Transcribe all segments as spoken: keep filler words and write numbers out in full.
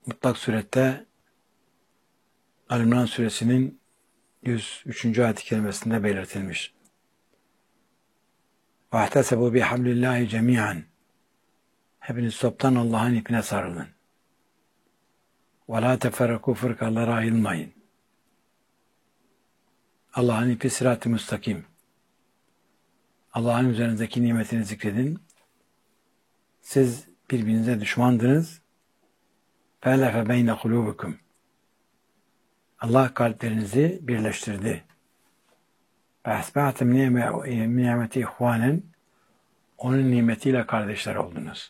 Mutlak surette Ali-İmran suresinin yüz üçüncü ayet-i kerimesinde belirtilmiş. وَاَحْتَسَبُوا بِحَبْلِ اللّٰهِ جَمِيعًا Hepiniz toptan Allah'ın ipine sarılın. وَلَا تَفَرَّقُوا Fırkalara ayrılmayın. Allah'ın ipi sırat-ı müstakim. Allah'ın üzerinizdeki nimetini zikredin. Siz birbirinize düşmandınız. فَاَلَفَ بَيْنَ قُلُوبِكُمْ Allah kalplerinizi birleştirdi. وَاَسْبَعْتُمْ نِعْمَةِ اِخْوَانًا Onun nimetiyle kardeşler oldunuz.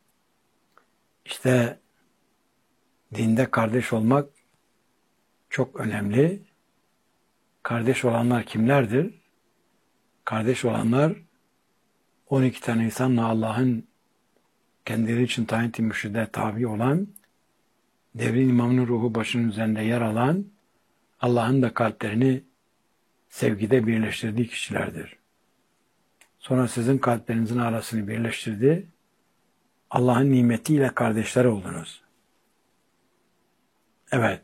İşte dinde kardeş olmak çok önemli. Kardeş olanlar kimlerdir? Kardeş olanlar on iki tane insanla Allah'ın kendileri için tayin ettiği mürşide tabi olan, devrin imamının ruhu başının üzerinde yer alan, Allah'ın da kalplerini sevgide birleştirdiği kişilerdir. Sonra sizin kalplerinizin arasını birleştirdi. Allah'ın nimetiyle kardeşler oldunuz. Evet.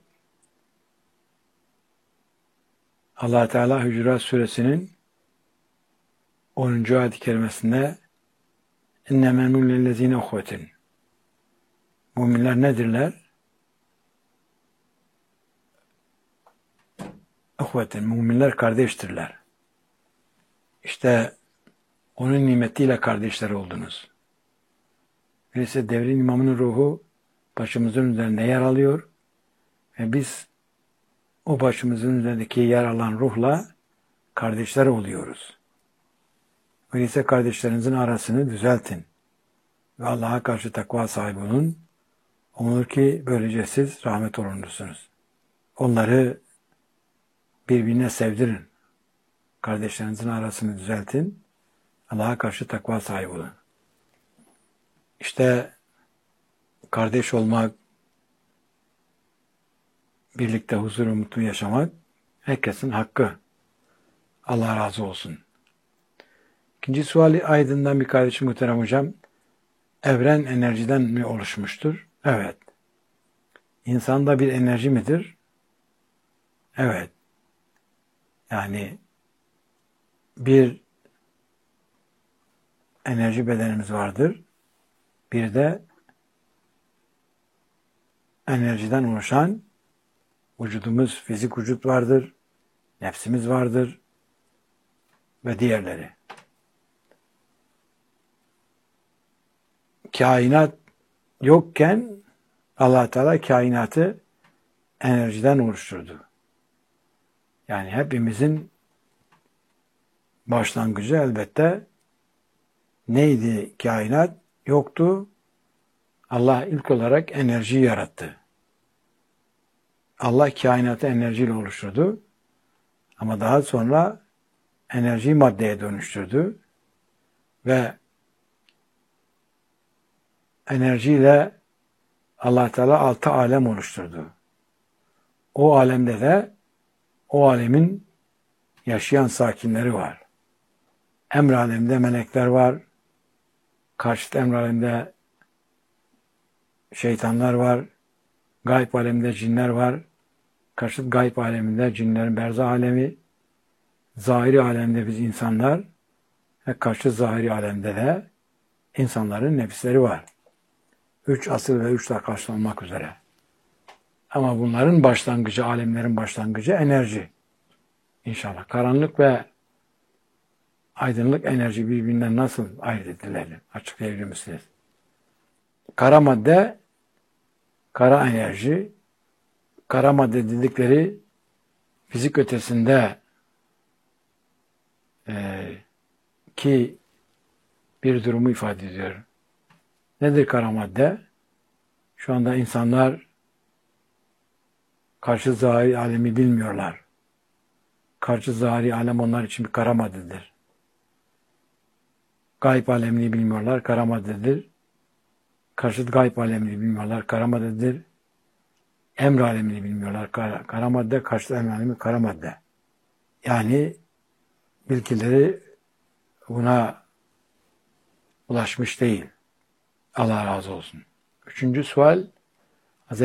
Allah Teala Hucurat Suresinin onuncu ayet-i kerimesinde اِنَّمَا نُلَّ الَّذ۪ينَ اُخْوَةٍ Müminler nedirler? Uhveten, müminler kardeştirler. İşte onun nimetiyle kardeşler oldunuz. Öyleyse devrin imamının ruhu başımızın üzerinde yer alıyor ve biz o başımızın üzerindeki yer alan ruhla kardeşler oluyoruz. Öyleyse kardeşlerinizin arasını düzeltin ve Allah'a karşı takva sahibi olun. Umulur ki böylece siz rahmet olunursunuz. Onları birbirine sevdirin. Kardeşlerinizin arasını düzeltin. Allah'a karşı takva sahibi olun. İşte kardeş olmak, birlikte huzur ve mutlu yaşamak herkesin hakkı. Allah razı olsun. İkinci suali aydından bir kardeşim muhterem hocam. Evren enerjiden mi oluşmuştur? Evet. İnsanda bir enerji midir? Evet. Yani bir enerji bedenimiz vardır. Bir de enerjiden oluşan vücudumuz, fizik vücut vardır. Nefsimiz vardır. Ve diğerleri. Kainat yokken Allah Teala kainatı enerjiden oluşturdu. Yani hepimizin başlangıcı elbette neydi kainat? Yoktu. Allah ilk olarak enerjiyi yarattı. Allah kainatı enerjiyle oluşturdu. Ama daha sonra enerjiyi maddeye dönüştürdü. Ve enerjiyle Allah Teala altı alem oluşturdu. O alemde de o alemin yaşayan sakinleri var. Emr aleminde melekler var. Karşıt emr aleminde şeytanlar var. Gayb aleminde cinler var. Karşıt gayb aleminde cinlerin berzah alemi. Zahiri alemde biz insanlar ve karşıt zahiri alemde de insanların nefisleri var. Üç asıl ve üçle karşılanmak üzere. Ama bunların başlangıcı, alemlerin başlangıcı enerji. İnşallah. Karanlık ve aydınlık enerji birbirinden nasıl ayırt edilebilir? Açıklayabilir misiniz? Kara madde, kara enerji, kara madde dedikleri fizik ötesinde e, ki bir durumu ifade ediyor. Nedir kara madde? Şu anda insanlar karşı zahiri alemi bilmiyorlar. Karşı zahiri alem onlar için bir kara maddedir. Gayb alemini bilmiyorlar, kara maddedir. Karşıt gayb alemini bilmiyorlar, kara maddedir. Emr alemini bilmiyorlar, kara, kara madde, karşıt emr alemi kara madde. Yani bilgileri buna ulaşmış değil. Allah razı olsun. Üçüncü sual,